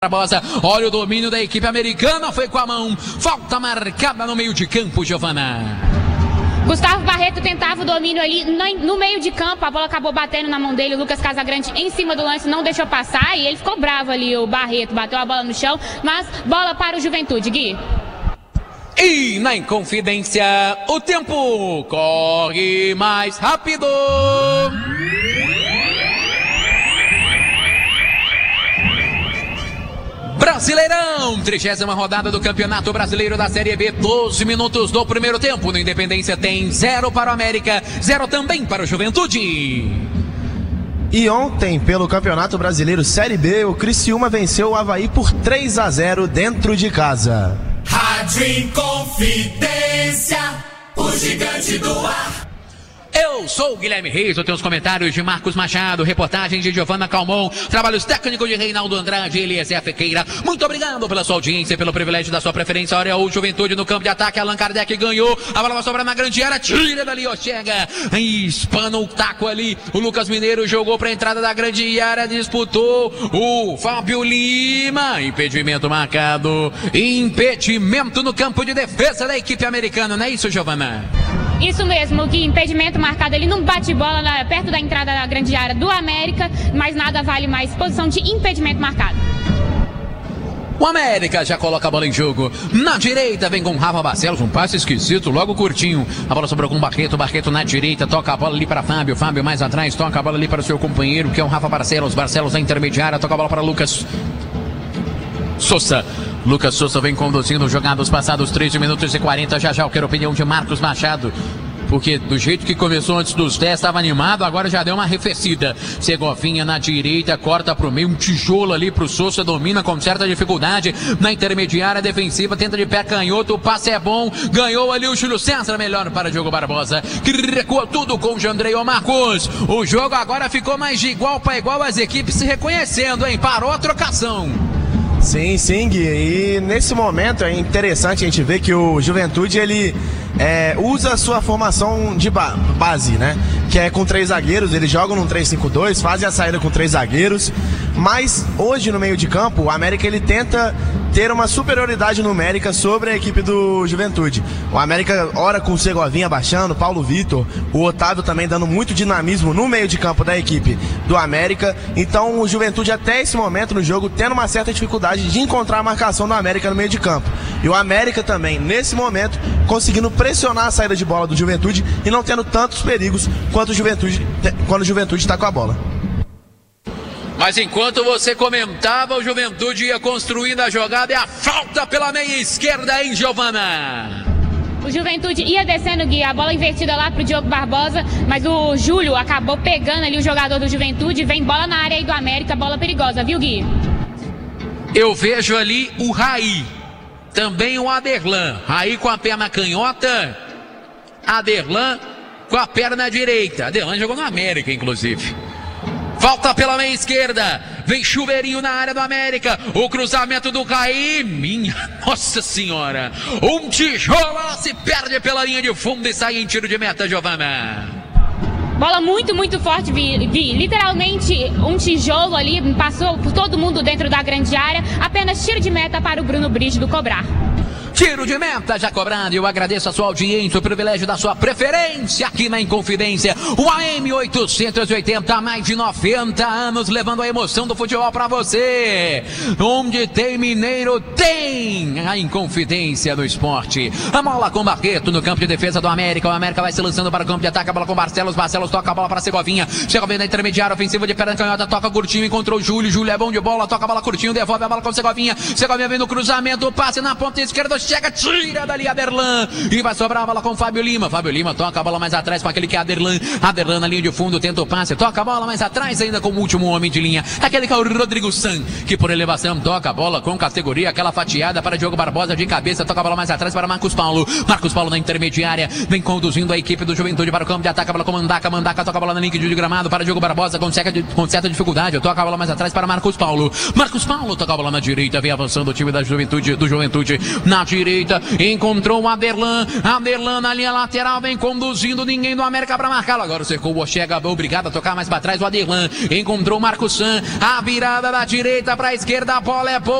Barbosa, olha o domínio da equipe americana, foi com a mão, falta marcada no meio de campo, Giovana. Gustavo Barreto tentava o domínio ali no meio de campo, a bola acabou batendo na mão dele, o Lucas Casagrande em cima do lance não deixou passar e ele ficou bravo ali, o Barreto bateu a bola no chão, mas bola para o Juventude, Gui. E na Inconfidência, o tempo corre mais rápido. Brasileirão, 30ª rodada do Campeonato Brasileiro da Série B, 12 minutos do primeiro tempo. No Independência tem 0 para o América, 0 também para o Juventude. E ontem, pelo Campeonato Brasileiro Série B, o Criciúma venceu o Avaí por 3-0 dentro de casa. Rádio Inconfidência, o gigante do ar. Eu sou o Guilherme Reis, eu tenho os comentários de Marcos Machado, reportagem de Giovana Calmon, trabalhos técnicos de Reinaldo Andrade e Eliezer Fequeira. Muito obrigado pela sua audiência, pelo privilégio da sua preferência. Olha o Juventude no campo de ataque, Allan Kardec ganhou, a bola vai sobrar na grande área, tira dali, ó, chega, espana o taco ali, o Lucas Mineiro jogou para a entrada da grande área, disputou o Fábio Lima, impedimento marcado, impedimento no campo de defesa da equipe americana, não é isso, Giovana? Isso mesmo, Gui, impedimento marcado ali num bate-bola perto da entrada da grande área do América, mas nada vale mais, posição de impedimento marcado. O América já coloca a bola em jogo. Na direita vem com Rafa Barcelos, um passe esquisito, logo curtinho. A bola sobrou com o Barreto, Barreto na direita, toca a bola ali para Fábio, Fábio mais atrás, toca a bola ali para o seu companheiro, que é o Rafa Barcelos, Barcelos na intermediária, toca a bola para Lucas Souza. Lucas Souza vem conduzindo jogados passados 13 minutos e 40. Já eu quero a opinião de Marcos Machado, porque do jeito que começou antes dos 10 estava animado, agora já deu uma arrefecida. Segovinha na direita, corta pro meio, um tijolo ali pro Souza, domina com certa dificuldade na intermediária defensiva, tenta de pé canhoto, o passe é bom, ganhou ali o Júlio César, melhor para Diogo Barbosa, que recuou tudo com o Jandrei. Ô Marcos, o jogo agora ficou mais de igual para igual, as equipes se reconhecendo, hein? Parou a trocação. Sim, Gui, e nesse momento é interessante a gente ver que o Juventude, ele usa a sua formação de base, né? Que é com 3 zagueiros, eles jogam num 3-5-2, fazem a saída com 3 zagueiros, mas hoje no meio de campo, o América ele tenta ter uma superioridade numérica sobre a equipe do Juventude. O América ora com o Segovinha baixando, Paulo Vitor, o Otávio também dando muito dinamismo no meio de campo da equipe do América. Então o Juventude até esse momento no jogo tendo uma certa dificuldade de encontrar a marcação do América no meio de campo. E o América também, nesse momento, conseguindo pressionar a saída de bola do Juventude e não tendo tantos perigos quando o Juventude está com a bola. Mas enquanto você comentava, o Juventude ia construindo a jogada e a falta pela meia esquerda, hein, Giovana? O Juventude ia descendo, Gui, a bola invertida lá pro Diogo Barbosa, mas o Júlio acabou pegando ali o jogador do Juventude, vem bola na área aí do América, bola perigosa, viu, Gui? Eu vejo ali o Raí, também o Aderlan, Raí com a perna canhota, Aderlan com a perna direita, Aderlan jogou no América, inclusive. Falta pela meia esquerda, vem Chuveirinho na área do América, o cruzamento do Raí, minha nossa senhora, um tijolo, ela se perde pela linha de fundo e sai em tiro de meta, Giovana. Bola muito, muito forte, Vi, literalmente um tijolo ali, passou por todo mundo dentro da grande área, apenas tiro de meta para o Bruno Brígido cobrar. Tiro de meta já cobrado. Eu agradeço a sua audiência, o privilégio da sua preferência aqui na Inconfidência. O AM 880, há mais de 90 anos, levando a emoção do futebol pra você. Onde tem mineiro, tem a Inconfidência no esporte. A bola com Barreto no campo de defesa do América. O América vai se lançando para o campo de ataque. A bola com Barcelos. Barcelos toca a bola para Segovinha. Segovinha na intermediária, ofensiva de perna canhota. Toca curtinho, encontrou o Júlio. Júlio é bom de bola, toca a bola curtinho, devolve a bola com Segovinha. Segovinha vem no cruzamento, passe na ponta esquerda. Chega, tira dali Aderlan e vai sobrar a bola com Fábio Lima. Fábio Lima toca a bola mais atrás com aquele que é Aderlan. Aderlan na linha de fundo, tenta o passe, toca a bola mais atrás ainda com o último homem de linha, aquele que é o Rodrigo San, que por elevação toca a bola com categoria, aquela fatiada para Diogo Barbosa de cabeça, toca a bola mais atrás para Marcos Paulo. Marcos Paulo na intermediária, vem conduzindo a equipe do Juventude para o campo de ataque, a bola com Mandaca. Mandaca toca a bola na linha de gramado para Diogo Barbosa com certa dificuldade, toca a bola mais atrás para Marcos Paulo. Marcos Paulo toca a bola na direita, vem avançando o time da Juventude, na direita. direita, encontrou o Aderlan na linha lateral, vem conduzindo, ninguém do América para marcá-lo, agora cercou o Bochega, obrigado a tocar mais para trás, o Aderlan encontrou o Marco San, a virada da direita para a esquerda, a bola é boa.